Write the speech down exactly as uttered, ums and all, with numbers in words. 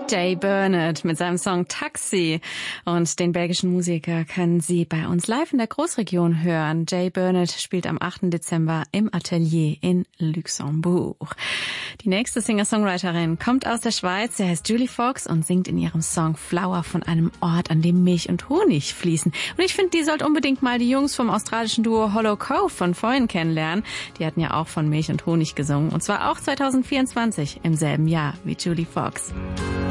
Jay Bernard mit seinem Song Taxi. Und den belgischen Musiker können Sie bei uns live in der Großregion hören. Jay Bernard spielt am achten Dezember im Atelier in Luxemburg. Die nächste Singer-Songwriterin kommt aus der Schweiz. Sie heißt Julie Fox und singt in ihrem Song Flower von einem Ort, an dem Milch und Honig fließen. Und ich finde, die sollte unbedingt mal die Jungs vom australischen Duo Hollow Cove von vorhin kennenlernen. Die hatten ja auch von Milch und Honig gesungen. Und zwar auch zwanzig vierundzwanzig, im selben Jahr wie Julie Fox.